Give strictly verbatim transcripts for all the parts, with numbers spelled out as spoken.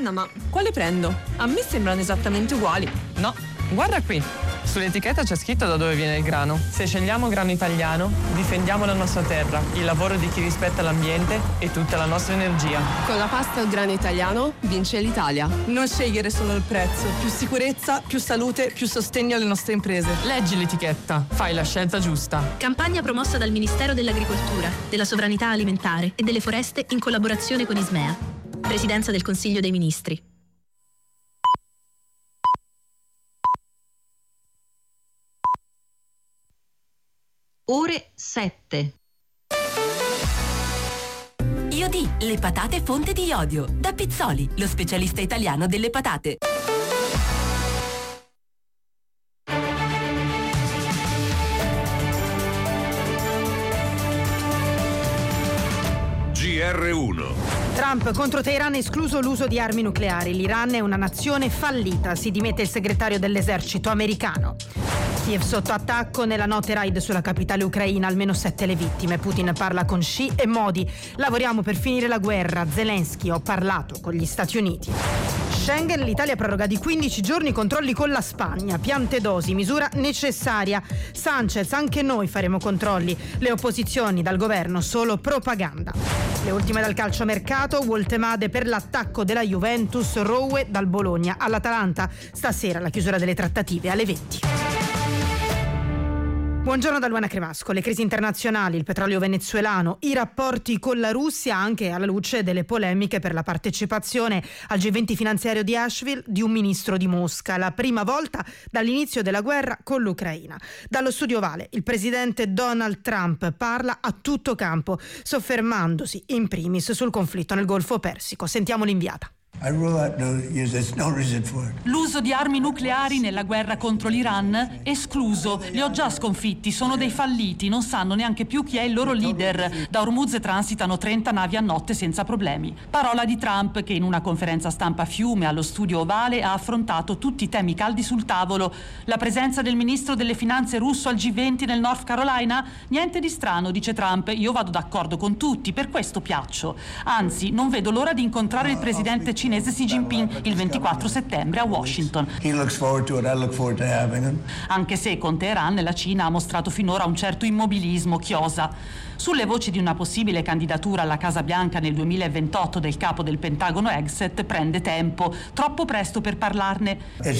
Nonna, ma quale prendo? A me sembrano esattamente uguali. No, guarda qui. Sull'etichetta c'è scritto da dove viene il grano. Se scegliamo grano italiano, difendiamo la nostra terra, il lavoro di chi rispetta l'ambiente e tutta la nostra energia. Con la pasta al grano italiano vince l'Italia. Non scegliere solo il prezzo, più sicurezza, più salute, più sostegno alle nostre imprese. Leggi l'etichetta, fai la scelta giusta. Campagna promossa dal Ministero dell'Agricoltura, della Sovranità Alimentare e delle Foreste in collaborazione con Ismea. Presidenza del Consiglio dei Ministri. Ore sette. Iodì, le patate fonte di iodio. Da Pizzoli, lo specialista italiano delle patate. G R uno. Trump contro Teheran, escluso l'uso di armi nucleari. L'Iran è una nazione fallita, si dimette il segretario dell'esercito americano. Kiev sotto attacco nella notte raid sulla capitale ucraina, almeno sette le vittime. Putin parla con Xi e Modi. Lavoriamo per finire la guerra. Zelensky, ho parlato con gli Stati Uniti. Schengen, l'Italia proroga di quindici giorni i controlli con la Spagna. Piante dosi, misura necessaria. Sanchez, anche noi faremo controlli. Le opposizioni dal governo, solo propaganda. Le ultime dal calciomercato, Woltemade per l'attacco della Juventus, Rowe dal Bologna all'Atalanta. Stasera la chiusura delle trattative alle venti. Buongiorno da Luana Cremasco. Le crisi internazionali, il petrolio venezuelano, i rapporti con la Russia, anche alla luce delle polemiche per la partecipazione al G venti finanziario di Asheville di un ministro di Mosca, la prima volta dall'inizio della guerra con l'Ucraina. Dallo studio Vale, il presidente Donald Trump parla a tutto campo, soffermandosi in primis sul conflitto nel Golfo Persico. Sentiamo l'inviata. L'uso di armi nucleari nella guerra contro l'Iran? Escluso. Li ho già sconfitti, sono dei falliti, non sanno neanche più chi è il loro leader. Da Hormuz transitano trenta navi a notte senza problemi. Parola di Trump che in una conferenza stampa a Fiume allo studio Ovale ha affrontato tutti i temi caldi sul tavolo. La presenza del ministro delle finanze russo al G venti nel North Carolina? Niente di strano, dice Trump, io vado d'accordo con tutti, per questo piaccio. Anzi, non vedo l'ora di incontrare il presidente cinese Xi Jinping il ventiquattro settembre a Washington. Anche se con Teheran la Cina ha mostrato finora un certo immobilismo, chiosa. Sulle voci di una possibile candidatura alla Casa Bianca nel duemilaventotto del capo del Pentagono Hegseth prende tempo, troppo presto per parlarne.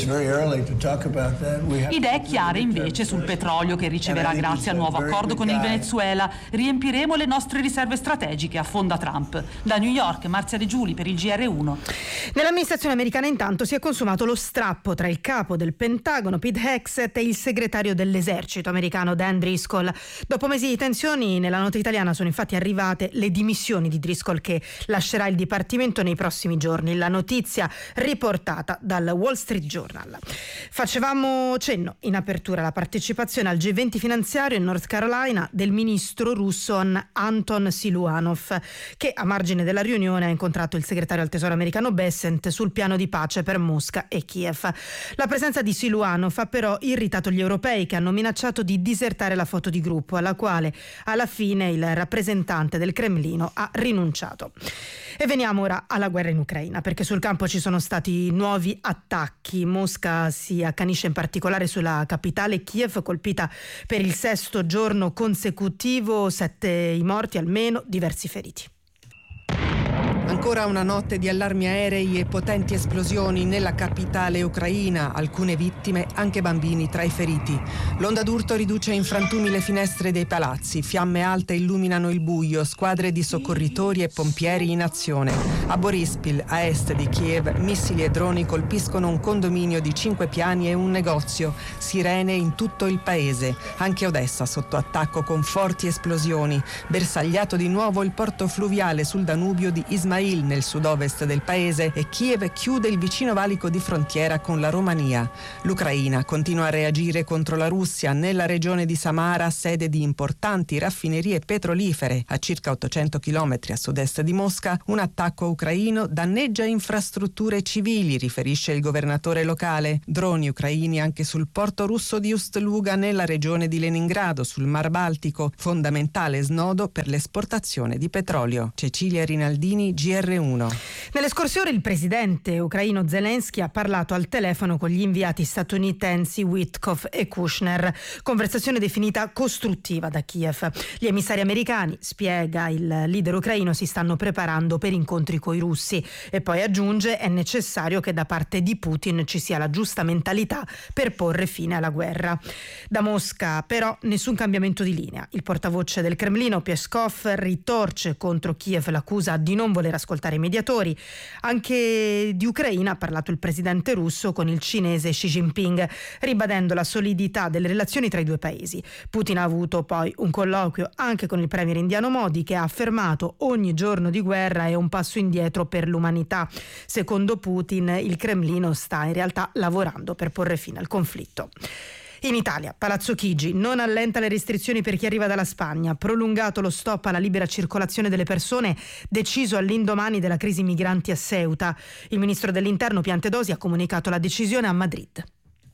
Idee chiare invece sul petrolio che riceverà grazie al nuovo accordo con il Venezuela. Riempiremo le nostre riserve strategiche, affonda Trump. Da New York, Marzia De Giuli per il G R uno. Nell'amministrazione americana intanto si è consumato lo strappo tra il capo del Pentagono Pete Hegseth e il segretario dell'esercito americano Dan Driscoll. Dopo mesi di tensioni nella notte italiana sono infatti arrivate le dimissioni di Driscoll, che lascerà il dipartimento nei prossimi giorni. La notizia riportata dal Wall Street Journal. Facevamo cenno in apertura alla partecipazione al G venti finanziario in North Carolina del ministro russo Anton Siluanov, che a margine della riunione ha incontrato il segretario al tesoro americano Bessent sul piano di pace per Mosca e Kiev. La presenza di Siluanov ha però irritato gli europei, che hanno minacciato di disertare la foto di gruppo, alla quale alla fine il rappresentante del Cremlino ha rinunciato. E veniamo ora alla guerra in Ucraina, perché sul campo ci sono stati nuovi attacchi. Mosca si accanisce in particolare sulla capitale Kiev, colpita per il sesto giorno consecutivo, sette i morti almeno, diversi feriti. Ancora una notte di allarmi aerei e potenti esplosioni nella capitale ucraina, alcune vittime, anche bambini tra i feriti. L'onda d'urto riduce in frantumi le finestre dei palazzi, fiamme alte illuminano il buio, squadre di soccorritori e pompieri in azione. A Borispil, a est di Kiev, missili e droni colpiscono un condominio di cinque piani e un negozio, sirene in tutto il paese. Anche Odessa sotto attacco con forti esplosioni. Bersagliato di nuovo il porto fluviale sul Danubio di Ismail nel sud-ovest del paese, e Kiev chiude il vicino valico di frontiera con la Romania. L'Ucraina continua a reagire contro la Russia nella regione di Samara, sede di importanti raffinerie petrolifere a circa ottocento chilometri a sud-est di Mosca. Un attacco ucraino danneggia infrastrutture civili, riferisce il governatore locale. Droni ucraini anche sul porto russo di Ust-Luga nella regione di Leningrado sul Mar Baltico, fondamentale snodo per l'esportazione di petrolio. Cecilia Rinaldini, G R uno. Nelle scorse ore il presidente ucraino Zelensky ha parlato al telefono con gli inviati statunitensi Witkoff e Kushner, conversazione definita costruttiva da Kiev. Gli emissari americani, spiega il leader ucraino, si stanno preparando per incontri coi russi e poi aggiunge è necessario che da parte di Putin ci sia la giusta mentalità per porre fine alla guerra. Da Mosca però nessun cambiamento di linea. Il portavoce del Cremlino Peskov ritorce contro Kiev l'accusa di non voler ascoltare i mediatori. Anche di Ucraina ha parlato il presidente russo con il cinese Xi Jinping, ribadendo la solidità delle relazioni tra i due paesi. Putin ha avuto poi un colloquio anche con il premier indiano Modi, che ha affermato ogni giorno di guerra è un passo indietro per l'umanità. Secondo Putin il Cremlino sta in realtà lavorando per porre fine al conflitto. In Italia, Palazzo Chigi non allenta le restrizioni per chi arriva dalla Spagna, prolungato lo stop alla libera circolazione delle persone, deciso all'indomani della crisi migranti a Ceuta. Il ministro dell'Interno Piantedosi ha comunicato la decisione a Madrid.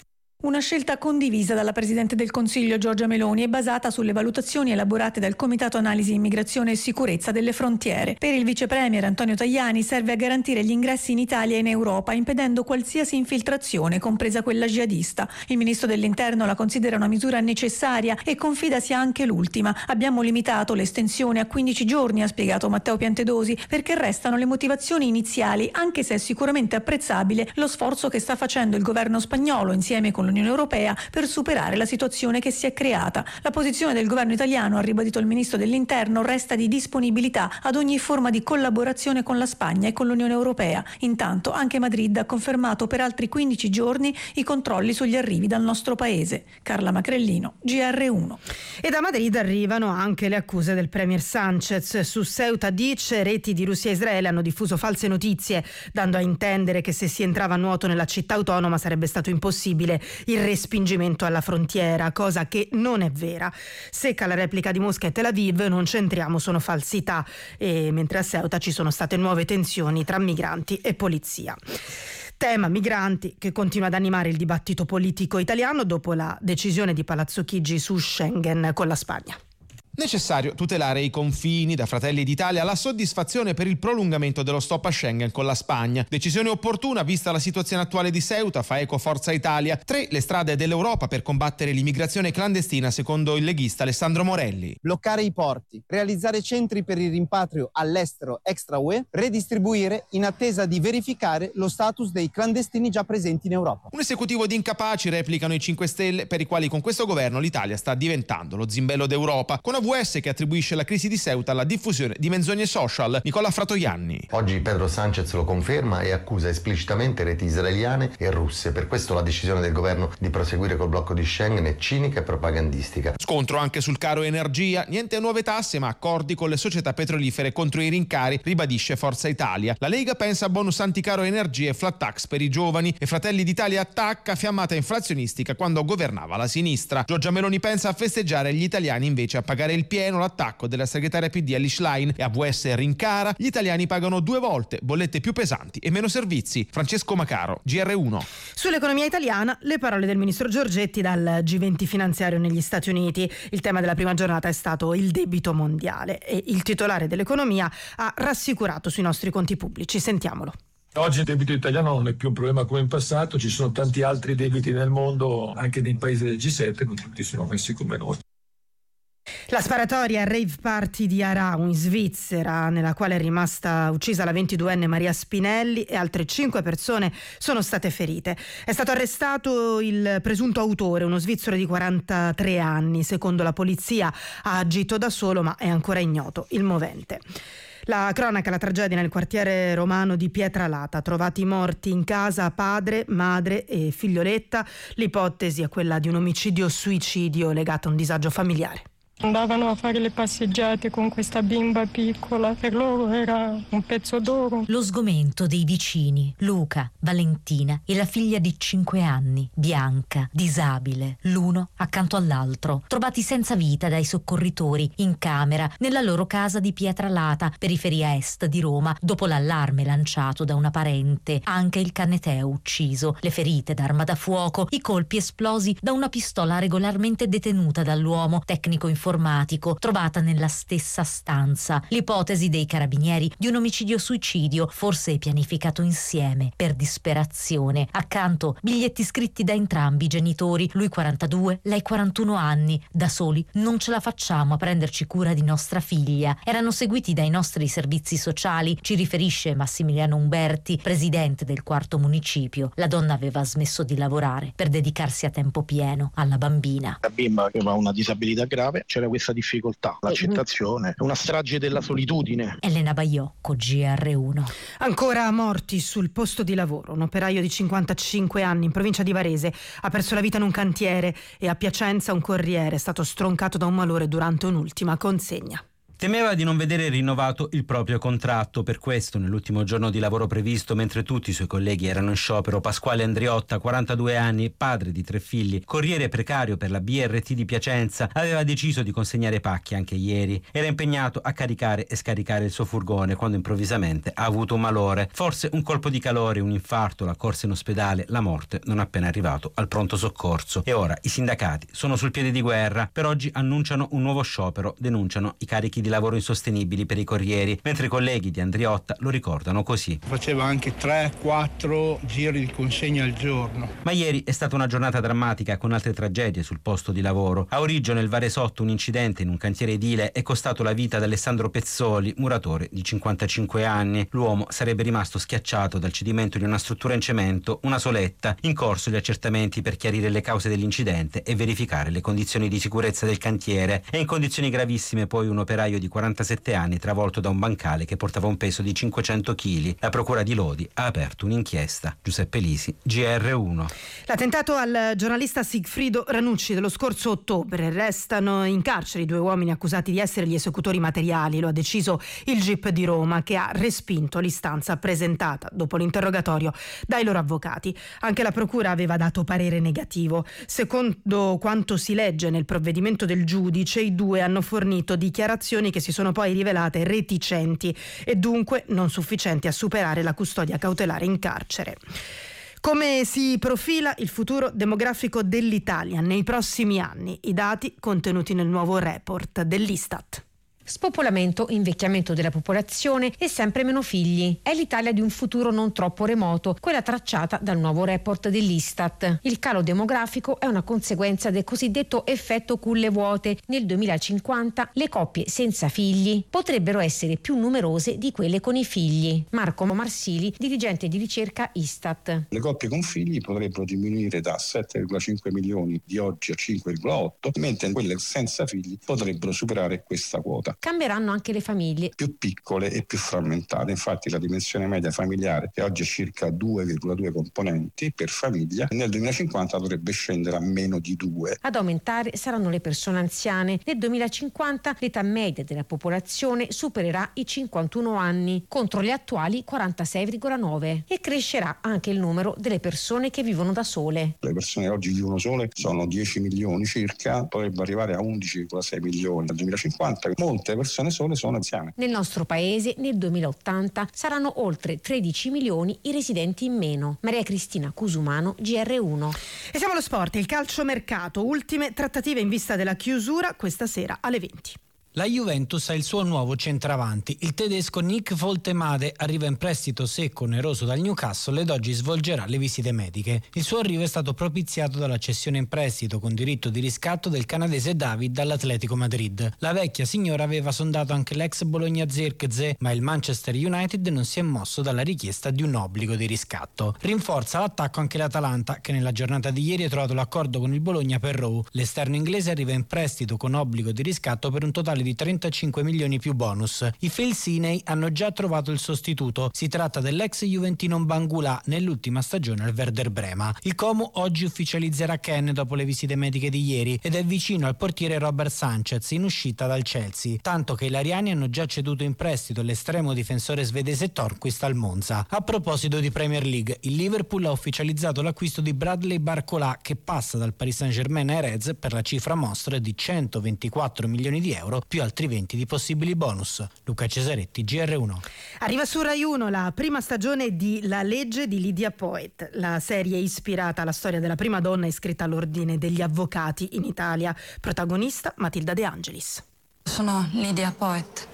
Una scelta condivisa dalla Presidente del Consiglio Giorgia Meloni e basata sulle valutazioni elaborate dal Comitato Analisi Immigrazione e Sicurezza delle Frontiere. Per il Vice Premier Antonio Tajani serve a garantire gli ingressi in Italia e in Europa, impedendo qualsiasi infiltrazione, compresa quella jihadista. Il Ministro dell'Interno la considera una misura necessaria e confida sia anche l'ultima. Abbiamo limitato l'estensione a quindici giorni, ha spiegato Matteo Piantedosi, perché restano le motivazioni iniziali, anche se è sicuramente apprezzabile lo sforzo che sta facendo il governo spagnolo insieme con l'Unione Europea per superare la situazione che si è creata. La posizione del governo italiano, ha ribadito il ministro dell'Interno, resta di disponibilità ad ogni forma di collaborazione con la Spagna e con l'Unione Europea. Intanto anche Madrid ha confermato per altri quindici giorni i controlli sugli arrivi dal nostro paese. Carla Macrellino, G R uno. E da Madrid arrivano anche le accuse del premier Sanchez. Su Ceuta dice reti di Russia e Israele hanno diffuso false notizie, dando a intendere che se si entrava a nuoto nella città autonoma sarebbe stato impossibile il respingimento alla frontiera, cosa che non è vera. Secca la replica di Mosca e Tel Aviv, non c'entriamo, sono falsità. E mentre a Ceuta ci sono state nuove tensioni tra migranti e polizia. Tema migranti che continua ad animare il dibattito politico italiano dopo la decisione di Palazzo Chigi su Schengen con la Spagna. Necessario tutelare i confini. Da Fratelli d'Italia la soddisfazione per il prolungamento dello stop a Schengen con la Spagna. Decisione opportuna vista la situazione attuale di Ceuta, fa eco Forza Italia. Tre le strade dell'Europa per combattere l'immigrazione clandestina secondo il leghista Alessandro Morelli. Bloccare i porti, realizzare centri per il rimpatrio all'estero extra U E, redistribuire in attesa di verificare lo status dei clandestini già presenti in Europa. Un esecutivo di incapaci, replicano i cinque Stelle, per i quali con questo governo l'Italia sta diventando lo zimbello d'Europa, con A V S che attribuisce la crisi di Ceuta alla diffusione di menzogne social. Nicola Fratoianni. Oggi Pedro Sanchez lo conferma e accusa esplicitamente reti israeliane e russe. Per questo la decisione del governo di proseguire col blocco di Schengen è cinica e propagandistica. Scontro anche sul caro energia. Niente nuove tasse ma accordi con le società petrolifere contro i rincari, ribadisce Forza Italia. La Lega pensa a bonus anticaro energia e flat tax per i giovani e Fratelli d'Italia attacca fiammata inflazionistica quando governava la sinistra. Giorgia Meloni pensa a festeggiare, gli italiani invece a pagare il pieno. L'attacco della segretaria P D Elly Schlein e A V S rincara. Gli italiani pagano due volte, bollette più pesanti e meno servizi. Francesco Macaro, G R uno. Sull'economia italiana le parole del ministro Giorgetti dal G venti finanziario negli Stati Uniti. Il tema della prima giornata è stato il debito mondiale e il titolare dell'economia ha rassicurato sui nostri conti pubblici. Sentiamolo. Oggi il debito italiano non è più un problema come in passato, ci sono tanti altri debiti nel mondo, anche nei paesi del G sette, non tutti sono messi come noi. La sparatoria rave party di Arau in Svizzera, nella quale è rimasta uccisa la ventiduenne Maria Spinelli e altre cinque persone sono state ferite. È stato arrestato il presunto autore, uno svizzero di quarantatré anni. Secondo la polizia ha agito da solo, ma è ancora ignoto il movente. La cronaca, la tragedia nel quartiere romano di Pietralata, trovati morti in casa padre, madre e figlioletta. L'ipotesi è quella di un omicidio-suicidio legato a un disagio familiare. Andavano a fare le passeggiate con questa bimba piccola, per loro era un pezzo d'oro. Lo sgomento dei vicini, Luca, Valentina e la figlia di cinque anni, Bianca, disabile, l'uno accanto all'altro, trovati senza vita dai soccorritori in camera nella loro casa di Pietralata, periferia est di Roma, dopo l'allarme lanciato da una parente. Anche il canneteo ucciso, le ferite d'arma da fuoco, i colpi esplosi da una pistola regolarmente detenuta dall'uomo, tecnico informatico informatico trovata nella stessa stanza. L'ipotesi dei carabinieri di un omicidio-suicidio, forse pianificato insieme per disperazione. Accanto biglietti scritti da entrambi i genitori, lui quarantadue, lei quarantuno anni. Da soli non ce la facciamo a prenderci cura di nostra figlia. Erano seguiti dai nostri servizi sociali, ci riferisce Massimiliano Umberti, presidente del quarto municipio. La donna aveva smesso di lavorare per dedicarsi a tempo pieno alla bambina. La bimba aveva una disabilità grave, c'era questa difficoltà, l'accettazione, una strage della solitudine. Elena Baiocco, G R uno. Ancora morti sul posto di lavoro. Un operaio di cinquantacinque anni in provincia di Varese ha perso la vita in un cantiere e a Piacenza un corriere è stato stroncato da un malore durante un'ultima consegna. Temeva di non vedere rinnovato il proprio contratto, per questo nell'ultimo giorno di lavoro previsto, mentre tutti i suoi colleghi erano in sciopero, Pasquale Andriotta, quarantadue anni, padre di tre figli, corriere precario per la B R T di Piacenza, aveva deciso di consegnare pacchi anche ieri. Era impegnato a caricare e scaricare il suo furgone quando improvvisamente ha avuto un malore, forse un colpo di calore, un infarto, la corsa in ospedale, la morte non appena arrivato al pronto soccorso. E ora i sindacati sono sul piede di guerra, per oggi annunciano un nuovo sciopero, denunciano i carichi di di lavoro insostenibili per i corrieri, mentre i colleghi di Andriotta lo ricordano così. Faceva anche tre quattro giri di consegna al giorno. Ma ieri è stata una giornata drammatica con altre tragedie sul posto di lavoro. A Origgio, nel Varesotto, un incidente in un cantiere edile è costato la vita ad Alessandro Pezzoli, muratore di cinquantacinque anni. L'uomo sarebbe rimasto schiacciato dal cedimento di una struttura in cemento, una soletta. In corso gli accertamenti per chiarire le cause dell'incidente e verificare le condizioni di sicurezza del cantiere. E in condizioni gravissime poi un operaio di quarantasette anni travolto da un bancale che portava un peso di cinquecento chili. La procura di Lodi ha aperto un'inchiesta. Giuseppe Lisi, G R uno. L'attentato al giornalista Sigfrido Ranucci dello scorso ottobre. Restano in carcere i due uomini accusati di essere gli esecutori materiali. Lo ha deciso il G I P di Roma, che ha respinto l'istanza presentata dopo l'interrogatorio dai loro avvocati. Anche la procura aveva dato parere negativo. Secondo quanto si legge nel provvedimento del giudice, i due hanno fornito dichiarazioni che si sono poi rivelate reticenti e dunque non sufficienti a superare la custodia cautelare in carcere. Come si profila il futuro demografico dell'Italia nei prossimi anni? I dati contenuti nel nuovo report dell'Istat. Spopolamento, invecchiamento della popolazione e sempre meno figli. È l'Italia di un futuro non troppo remoto, quella tracciata dal nuovo report dell'Istat. Il calo demografico è una conseguenza del cosiddetto effetto culle vuote. Nel duemilacinquanta le coppie senza figli potrebbero essere più numerose di quelle con i figli. Marco Marsili, dirigente di ricerca Istat. Le coppie con figli potrebbero diminuire da sette virgola cinque milioni di oggi a cinque virgola otto, mentre quelle senza figli potrebbero superare questa quota. Cambieranno anche le famiglie. Più piccole e più frammentate. Infatti la dimensione media familiare, che oggi è circa due virgola due componenti per famiglia, nel duemilacinquanta dovrebbe scendere a meno di due. Ad aumentare saranno le persone anziane. Nel duemilacinquanta l'età media della popolazione supererà i cinquantuno anni, contro gli attuali quarantasei virgola nove. E crescerà anche il numero delle persone che vivono da sole. Le persone che oggi vivono sole sono dieci milioni circa, potrebbero arrivare a undici virgola sei milioni nel duemilacinquanta. Molte persone sole sono anziane. Nel nostro paese nel duemilaottanta saranno oltre tredici milioni i residenti in meno. Maria Cristina Cusumano, G R uno. E siamo allo sport, il calciomercato, ultime trattative in vista della chiusura questa sera alle venti. La Juventus ha il suo nuovo centravanti. Il tedesco Nick Voltemade arriva in prestito secco oneroso dal Newcastle ed oggi svolgerà le visite mediche. Il suo arrivo è stato propiziato dalla cessione in prestito con diritto di riscatto del canadese David dall'Atletico Madrid. La vecchia signora aveva sondato anche l'ex Bologna Zirkzee, ma il Manchester United non si è mosso dalla richiesta di un obbligo di riscatto. Rinforza l'attacco anche l'Atalanta, che nella giornata di ieri ha trovato l'accordo con il Bologna per Rowe. L'esterno inglese arriva in prestito con obbligo di riscatto per un totale di trentacinque milioni più bonus. I Felsinei hanno già trovato il sostituto. Si tratta dell'ex juventino Bangula nell'ultima stagione al Werder Brema. Il Como oggi ufficializzerà Ken dopo le visite mediche di ieri ed è vicino al portiere Robert Sanchez in uscita dal Chelsea, tanto che i lariani hanno già ceduto in prestito l'estremo difensore svedese Tornquist al Monza. A proposito di Premier League, il Liverpool ha ufficializzato l'acquisto di Bradley Barcola, che passa dal Paris Saint-Germain ai Reds per la cifra mostra di centoventiquattro milioni di euro più più altri venti di possibili bonus. Luca Cesaretti, G R uno. Arriva su Rai uno la prima stagione di La legge di Lydia Poet. La serie è ispirata alla storia della prima donna iscritta all'ordine degli avvocati in Italia. Protagonista Matilda De Angelis. Sono Lydia Poet.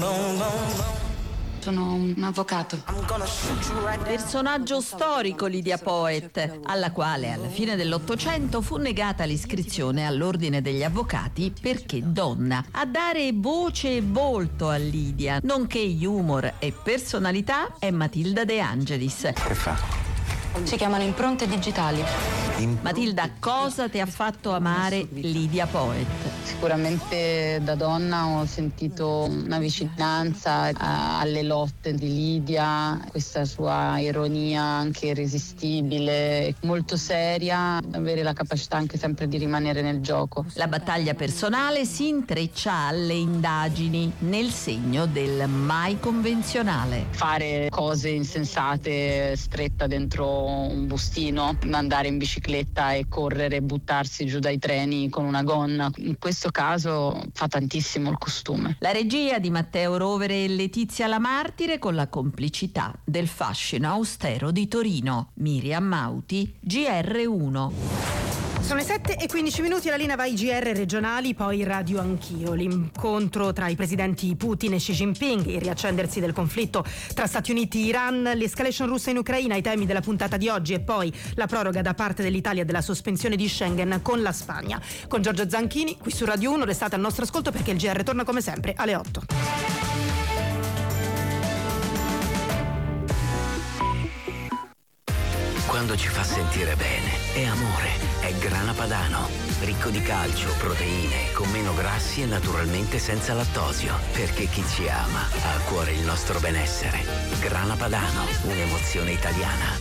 Sono un avvocato. Personaggio storico Lydia Poet, alla quale alla fine dell'Ottocento fu negata l'iscrizione all'ordine degli avvocati perché donna. A dare voce e volto a Lydia, nonché humor e personalità, è Matilda De Angelis. Che fa? Si chiamano impronte digitali. Matilda, cosa ti ha fatto amare Lydia Poet? Sicuramente da donna ho sentito una vicinanza alle lotte di Lydia, questa sua ironia anche irresistibile, molto seria, avere la capacità anche sempre di rimanere nel gioco. La battaglia personale si intreccia alle indagini, nel segno del mai convenzionale. Fare cose insensate stretta dentro un bustino, andare in bicicletta e correre e buttarsi giù dai treni con una gonna. In questo caso fa tantissimo il costume. La regia di Matteo Rovere e Letizia Lamartire con la complicità del fascino austero di Torino. Miriam Mauti, G R uno. Sono le sette e quindici minuti, alla linea va i G R regionali, poi Radio Anch'io. L'incontro tra i presidenti Putin e Xi Jinping, il riaccendersi del conflitto tra Stati Uniti e Iran, l'escalation russa in Ucraina, i temi della puntata di oggi e poi la proroga da parte dell'Italia della sospensione di Schengen con la Spagna. Con Giorgio Zanchini, qui su Radio uno, restate al nostro ascolto perché il G R torna come sempre alle otto. Quando ci fa sentire bene, è amore, è Grana Padano, ricco di calcio, proteine, con meno grassi e naturalmente senza lattosio, perché chi ci ama ha a cuore il nostro benessere. Grana Padano, un'emozione italiana.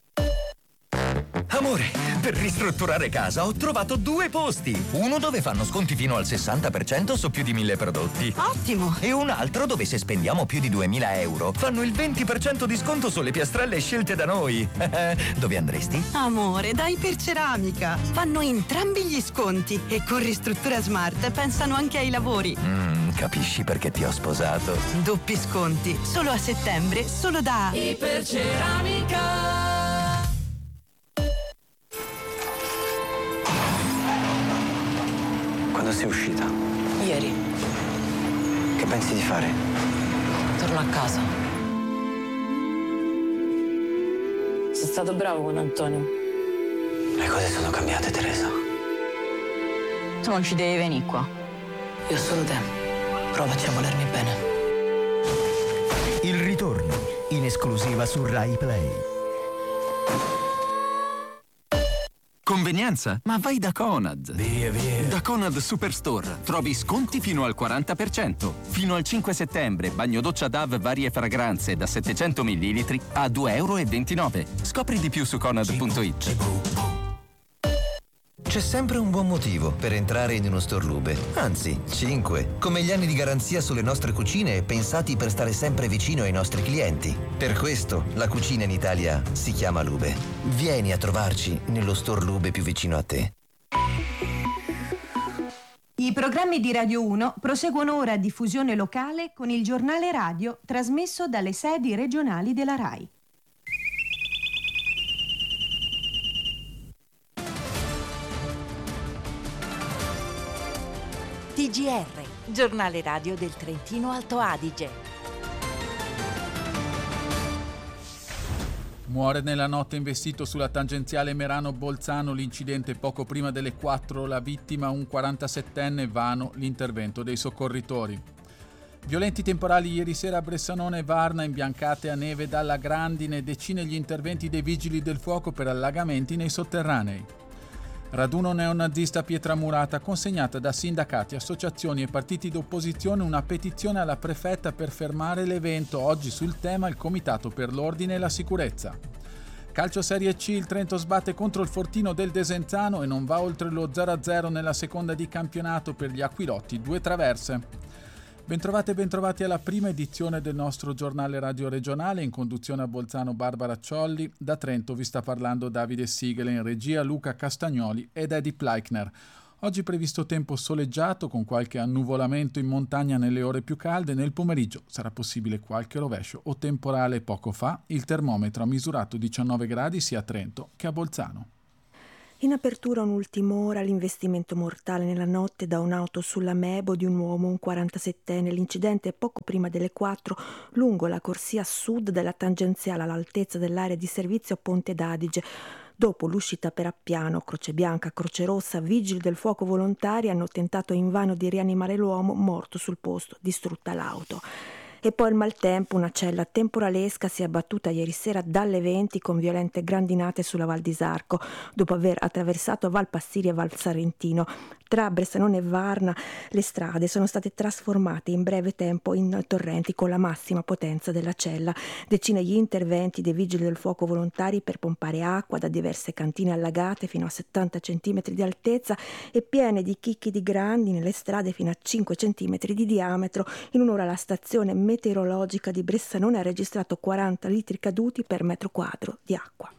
Amore, per ristrutturare casa ho trovato due posti. Uno dove fanno sconti fino al sessanta per cento su più di mille prodotti. Ottimo! E un altro dove se spendiamo più di duemila euro fanno il venti per cento di sconto sulle piastrelle scelte da noi. Dove andresti? Amore, da Iperceramica. Fanno entrambi gli sconti e con Ristruttura Smart pensano anche ai lavori. Mm, capisci perché ti ho sposato? Doppi sconti, solo a settembre, solo da Iperceramica. Quando sei uscita? Ieri. Che pensi di fare? Torno a casa. Sei stato bravo con Antonio. Le cose sono cambiate, Teresa. Tu non ci devi venire qua. Io ho solo te. Provaci a volermi bene. Il ritorno, in esclusiva su Rai Play. Convenienza? Ma vai da Conad. Via, via. Da Conad Superstore trovi sconti fino al quaranta per cento. Fino al cinque settembre, bagno doccia D A V varie fragranze da settecento millilitri a due e ventinove euro. Scopri di più su conad punto it. C'è sempre un buon motivo per entrare in uno store Lube. Anzi, cinque. Come gli anni di garanzia sulle nostre cucine pensati per stare sempre vicino ai nostri clienti. Per questo la cucina in Italia si chiama Lube. Vieni a trovarci nello store Lube più vicino a te. I programmi di Radio uno proseguono ora a diffusione locale con il giornale radio trasmesso dalle sedi regionali della RAI. T G R, giornale radio del Trentino Alto Adige. Muore nella notte investito sulla tangenziale Merano-Bolzano, l'incidente poco prima delle quattro, la vittima un quarantasettenne, vano l'intervento dei soccorritori. Violenti temporali ieri sera a Bressanone e Varna, imbiancate a neve dalla grandine, decine gli interventi dei vigili del fuoco per allagamenti nei sotterranei. Raduno neonazista a Pietramurata, consegnata da sindacati, associazioni e partiti d'opposizione una petizione alla prefetta per fermare l'evento. Oggi sul tema il Comitato per l'Ordine e la Sicurezza. Calcio Serie C, il Trento sbatte contro il Fortino del Desenzano e non va oltre lo zero a zero nella seconda di campionato per gli Aquilotti, due traverse. Bentrovate e bentrovati alla prima edizione del nostro giornale radio regionale, in conduzione a Bolzano Barbara Ciolli, da Trento vi sta parlando Davide Sigele, in regia Luca Castagnoli ed Eddie Pleichner. Oggi previsto tempo soleggiato con qualche annuvolamento in montagna nelle ore più calde. Nel pomeriggio sarà possibile qualche rovescio o temporale. Poco fa il termometro ha misurato diciannove gradi sia a Trento che a Bolzano. In apertura un'ultima ora, l'investimento mortale nella notte da un'auto sulla Mebo di un uomo, un quarantasettenne. L'incidente è poco prima delle quattro lungo la corsia sud della tangenziale all'altezza dell'area di servizio a Ponte d'Adige. Dopo l'uscita per Appiano, Croce Bianca, Croce Rossa, vigili del fuoco volontari hanno tentato invano di rianimare l'uomo, morto sul posto, distrutta l'auto. E poi il maltempo, una cella temporalesca si è abbattuta ieri sera dalle venti con violente grandinate sulla Val di Sarco, dopo aver attraversato Val Passiri e Val Sarentino. Tra Bressanone e Varna le strade sono state trasformate in breve tempo in torrenti con la massima potenza della cella. Decine gli interventi dei vigili del fuoco volontari per pompare acqua da diverse cantine allagate fino a settanta centimetri di altezza e piene di chicchi di grandi nelle strade fino a cinque centimetri di diametro. In un'ora la stazione meteorologica di Bressanone ha registrato quaranta litri caduti per metro quadro di acqua.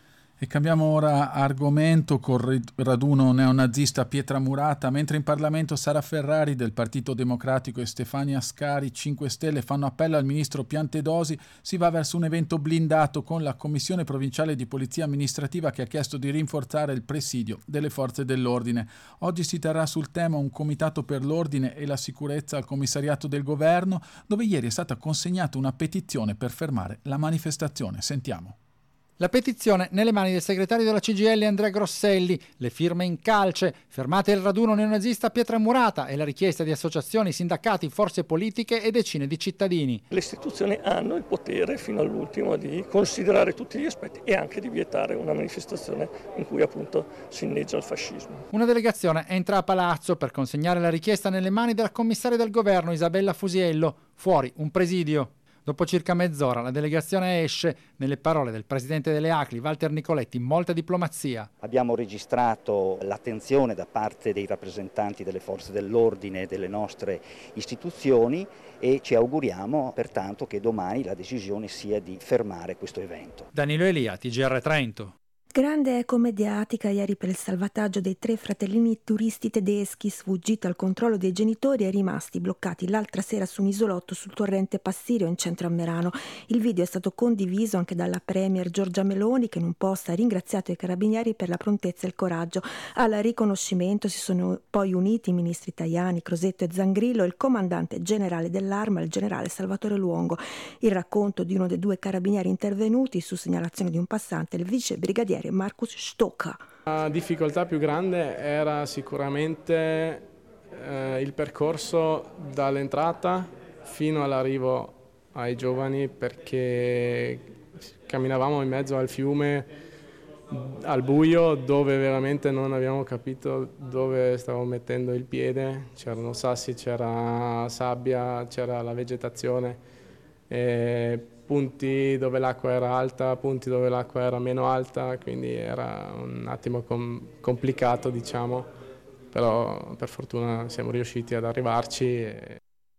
E cambiamo ora argomento col raduno neonazista a Pietramurata. Mentre in Parlamento Sara Ferrari del Partito Democratico e Stefania Ascari cinque Stelle fanno appello al ministro Piantedosi, si va verso un evento blindato con la Commissione Provinciale di Polizia Amministrativa che ha chiesto di rinforzare il presidio delle forze dell'ordine. Oggi si terrà sul tema un comitato per l'ordine e la sicurezza al commissariato del governo, dove ieri è stata consegnata una petizione per fermare la manifestazione. Sentiamo. La petizione nelle mani del segretario della C G I L Andrea Grosselli, le firme in calce, fermate il raduno neonazista a Pietramurata e la richiesta di associazioni, sindacati, forze politiche e decine di cittadini. Le istituzioni hanno il potere fino all'ultimo di considerare tutti gli aspetti e anche di vietare una manifestazione in cui appunto si inneggia al fascismo. Una delegazione entra a Palazzo per consegnare la richiesta nelle mani della commissaria del governo Isabella Fusiello, fuori un presidio. Dopo circa mezz'ora la delegazione esce, nelle parole del presidente delle A C L I, Walter Nicoletti, molta diplomazia. Abbiamo registrato l'attenzione da parte dei rappresentanti delle forze dell'ordine e delle nostre istituzioni e ci auguriamo pertanto che domani la decisione sia di fermare questo evento. Danilo Elia, T G R Trento. Grande eco mediatica ieri per il salvataggio dei tre fratellini turisti tedeschi sfuggiti al controllo dei genitori e rimasti bloccati l'altra sera su un isolotto sul torrente Passirio in centro a Merano. Il video è stato condiviso anche dalla premier Giorgia Meloni, che in un post ha ringraziato i carabinieri per la prontezza e il coraggio. Al riconoscimento si sono poi uniti i ministri Tajani, Crosetto e Zangrillo e il comandante generale dell'Arma, il generale Salvatore Luongo. Il racconto di uno dei due carabinieri intervenuti su segnalazione di un passante, il vice brigadiere Markus Stocca. La difficoltà più grande era sicuramente eh, il percorso dall'entrata fino all'arrivo ai giovani, perché camminavamo in mezzo al fiume al buio dove veramente non abbiamo capito dove stavamo mettendo il piede. C'erano sassi, c'era sabbia, c'era la vegetazione, e punti dove l'acqua era alta, punti dove l'acqua era meno alta, quindi era un attimo com- complicato, diciamo, però per fortuna siamo riusciti ad arrivarci. E...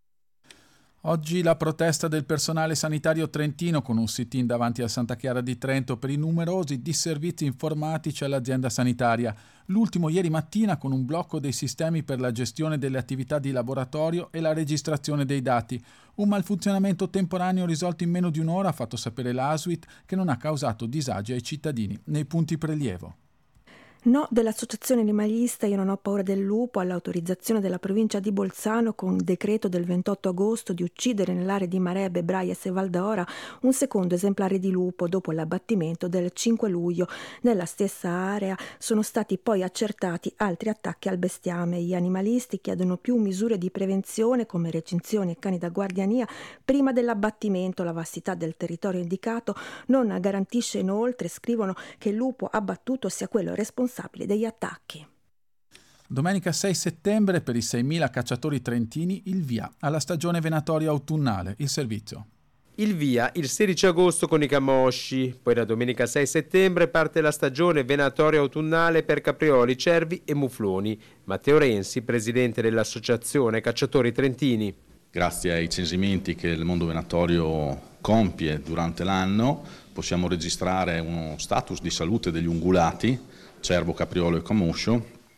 Oggi la protesta del personale sanitario trentino con un sit-in davanti a Santa Chiara di Trento per i numerosi disservizi informatici all'azienda sanitaria. L'ultimo ieri mattina con un blocco dei sistemi per la gestione delle attività di laboratorio e la registrazione dei dati. Un malfunzionamento temporaneo risolto in meno di un'ora ha fatto sapere l'A S U I T, che non ha causato disagi ai cittadini nei punti prelievo. No dell'associazione animalista Io non ho paura del lupo all'autorizzazione della provincia di Bolzano con decreto del ventotto agosto di uccidere nell'area di Marebbe, Braies e Val d'Ora un secondo esemplare di lupo dopo l'abbattimento del cinque luglio. Nella stessa area sono stati poi accertati altri attacchi al bestiame. Gli animalisti chiedono più misure di prevenzione come recinzioni e cani da guardiania prima dell'abbattimento. La vastità del territorio indicato non garantisce inoltre, scrivono, che il lupo abbattuto sia quello responsabile degli attacchi. Domenica sei settembre per i seimila cacciatori trentini il via alla stagione venatoria autunnale. Il servizio. Il via il sedici agosto con i camosci, poi la domenica sei settembre parte la stagione venatoria autunnale per caprioli, cervi e mufloni. Matteo Renzi, presidente dell'Associazione Cacciatori Trentini. Grazie ai censimenti che il mondo venatorio compie durante l'anno possiamo registrare uno status di salute degli ungulati, cervo, capriolo e camoscio,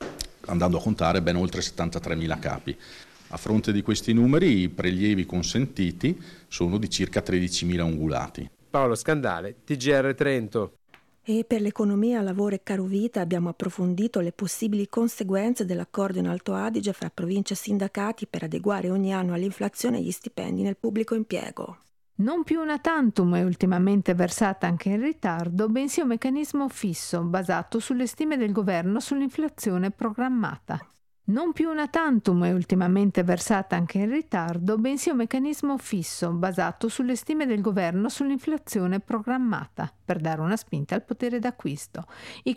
andando a contare ben oltre settantatremila capi. A fronte di questi numeri i prelievi consentiti sono di circa tredicimila ungulati. Paolo Scandale, T G R Trento. E per l'economia, lavoro e carovita abbiamo approfondito le possibili conseguenze dell'accordo in Alto Adige fra province e sindacati per adeguare ogni anno all'inflazione gli stipendi nel pubblico impiego. Non più una tantum è ultimamente versata anche in ritardo, bensì un meccanismo fisso basato sulle stime del governo sull'inflazione programmata. Non più una tantum è ultimamente versata anche in ritardo, bensì un meccanismo fisso basato sulle stime del governo sull'inflazione programmata per dare una spinta al potere d'acquisto. I